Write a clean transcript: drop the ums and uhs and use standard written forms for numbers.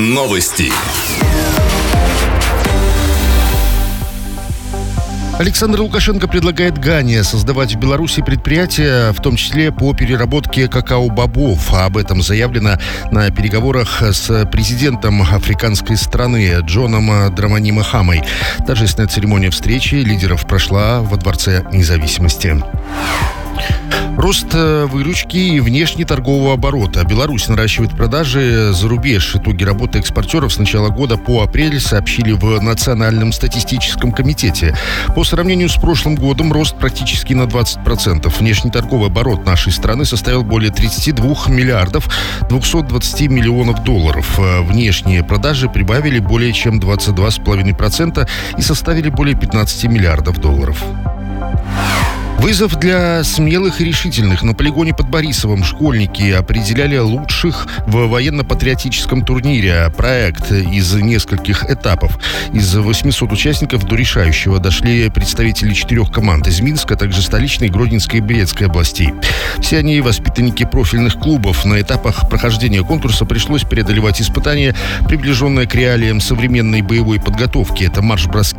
Новости. Александр Лукашенко предлагает Гане создавать в Беларуси предприятия, в том числе по переработке какао-бобов. Об этом заявлено на переговорах с президентом африканской страны Джоном Драмани Махамой. Торжественная церемония встречи лидеров прошла во Дворце независимости. Рост выручки и внешнеторгового оборота. Беларусь наращивает продажи за рубеж. Итоги работы экспортеров с начала года по апрель сообщили в Национальном статистическом комитете. По сравнению с прошлым годом рост практически на 20%. Внешнеторговый оборот нашей страны составил более 32 миллиардов 220 миллионов долларов. Внешние продажи прибавили более чем 22,5% и составили более 15 миллиардов долларов. Вызов для смелых и решительных. На полигоне под Борисовым школьники определяли лучших в военно-патриотическом турнире. Проект из нескольких этапов. Из 800 участников до решающего дошли представители 4 команд из Минска, а также столичной, Гродненской и Брестской областей. Все они воспитанники профильных клубов. На этапах прохождения конкурса пришлось преодолевать испытания, приближенные к реалиям современной боевой подготовки. Это марш-броски,